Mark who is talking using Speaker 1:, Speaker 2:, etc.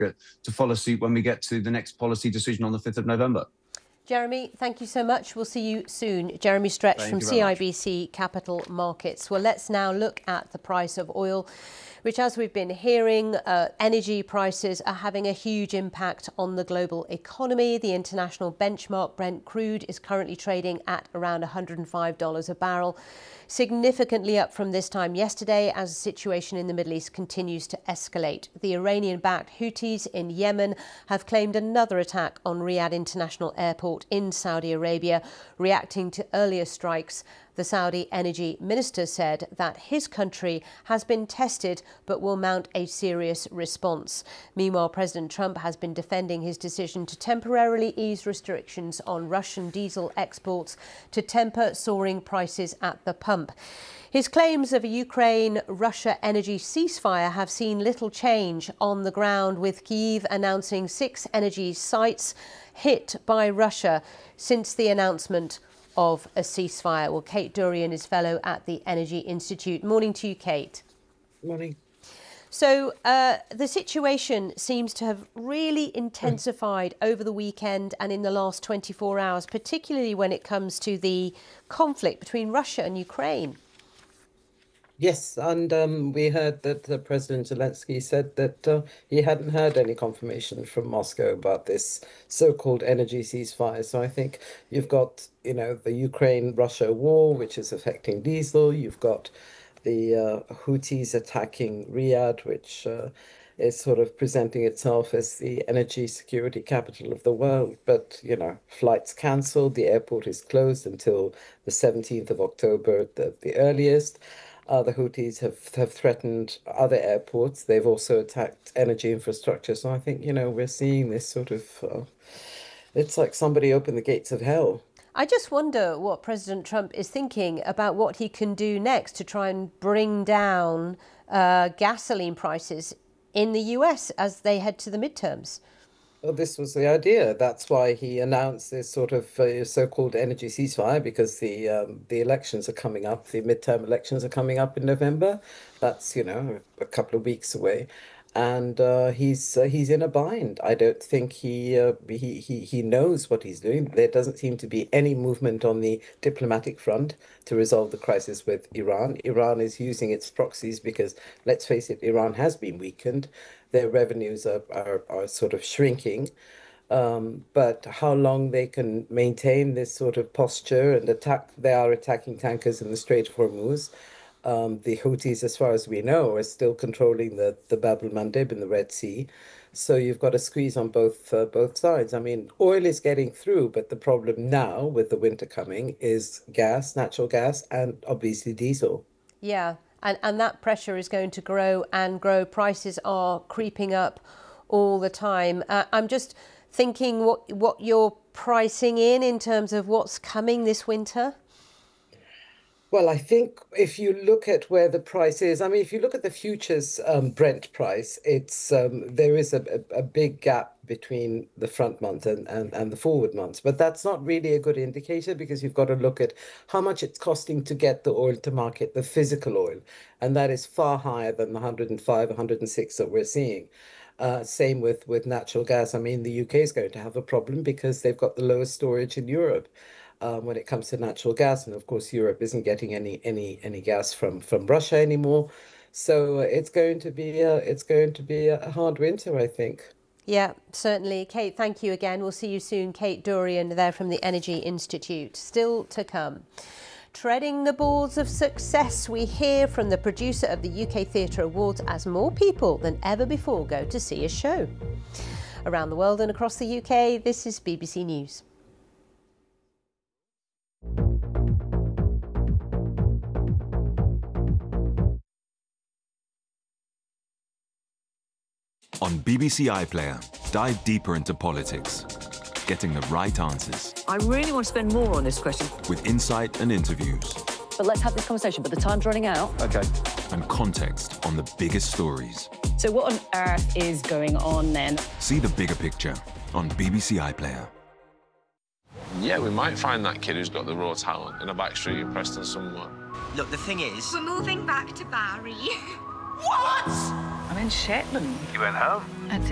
Speaker 1: to follow suit when we get to the next policy decision on the 5th of November.
Speaker 2: Jeremy, thank you so much. We'll see you soon. Jeremy Stretch from CIBC Capital Markets. Well, let's now look at the price of oil, which, as we've been hearing, energy prices are having a huge impact on the global economy. The international benchmark Brent crude is currently trading at around $105 a barrel, significantly up from this time yesterday as the situation in the Middle East continues to escalate. The Iranian-backed Houthis in Yemen have claimed another attack on Riyadh International Airport in Saudi Arabia, reacting to earlier strikes. The Saudi energy minister said that his country has been tested but will mount a serious response. Meanwhile, President Trump has been defending his decision to temporarily ease restrictions on Russian diesel exports to temper soaring prices at the pump. His claims of a Ukraine-Russia energy ceasefire have seen little change on the ground, with Kyiv announcing 6 energy sites hit by Russia since the announcement of a ceasefire. Well, Kate Dorian is fellow at the Energy Institute. Morning to you, Kate.
Speaker 3: Morning.
Speaker 2: So the situation seems to have really intensified over the weekend and in the last 24 hours, particularly when it comes to the conflict between Russia and Ukraine.
Speaker 3: Yes, and we heard that President Zelensky said that he hadn't heard any confirmation from Moscow about this so-called energy ceasefire. So I think you've got, the Ukraine-Russia war, which is affecting diesel. You've got the Houthis attacking Riyadh, which is sort of presenting itself as the energy security capital of the world. But, flights cancelled. The airport is closed until the 17th of October, the earliest. The Houthis have threatened other airports. They've also attacked energy infrastructure. So I think, we're seeing this sort of, it's like somebody opened the gates of hell.
Speaker 2: I just wonder what President Trump is thinking about what he can do next to try and bring down gasoline prices in the US as they head to the midterms.
Speaker 3: Well, this was the idea. That's why he announced this sort of so-called energy ceasefire, because the elections are coming up. The midterm elections are coming up in November. That's, a couple of weeks away. And he's in a bind. I don't think he knows what he's doing. There doesn't seem to be any movement on the diplomatic front to resolve the crisis with Iran. Iran is using its proxies because, let's face it, Iran has been weakened. Their revenues are sort of shrinking. But how long they can maintain this sort of posture and they are attacking tankers in the Strait of Hormuz. The Houthis, as far as we know, are still controlling the Bab el-Mandeb in the Red Sea. So you've got a squeeze on both sides. I mean, oil is getting through, but the problem now with the winter coming is gas, natural gas, and obviously diesel.
Speaker 2: Yeah, and that pressure is going to grow and grow. Prices are creeping up all the time. I'm just thinking what you're pricing in terms of what's coming this winter.
Speaker 3: Well, I think if you look at where the price is, I mean, if you look at the futures Brent price, it's there is a big gap between the front month and the forward months. But that's not really a good indicator, because you've got to look at how much it's costing to get the oil to market, the physical oil. And that is far higher than the 105, 106 that we're seeing. Same with natural gas. I mean, the UK is going to have a problem because they've got the lowest storage in Europe. When it comes to natural gas, and of course Europe isn't getting any gas from Russia anymore, so it's going to be a hard winter, I think.
Speaker 2: Yeah, certainly. Kate, thank you again. We'll see you soon. Kate Dorian there from the Energy Institute. Still to come. Treading the balls of success, we hear from the producer of the UK Theatre Awards as more people than ever before go to see a show. Around the world and across the UK, this is BBC News.
Speaker 4: On BBC iPlayer, dive deeper into politics, getting the right answers.
Speaker 5: I really want to spend more on this question.
Speaker 4: With insight and interviews.
Speaker 5: But let's have this conversation, but the time's running out.
Speaker 4: Okay. And context on the biggest stories.
Speaker 5: So what on earth is going on then?
Speaker 4: See the bigger picture on BBC iPlayer.
Speaker 6: Yeah, we might find that kid who's got the raw talent in a back street in Preston somewhere.
Speaker 7: Look, the thing is...
Speaker 8: We're moving back to Barry.
Speaker 7: What?
Speaker 5: I'm in Shetland.
Speaker 7: You went home?